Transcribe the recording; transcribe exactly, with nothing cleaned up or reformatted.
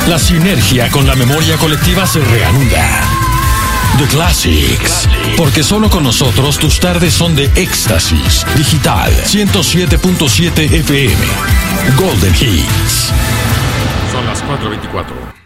La sinergia con la memoria colectiva se reanuda. The Classics, porque solo con nosotros tus tardes son de éxtasis. Digital ciento siete punto siete F M. Golden Hits. Son las cuatro veinticuatro.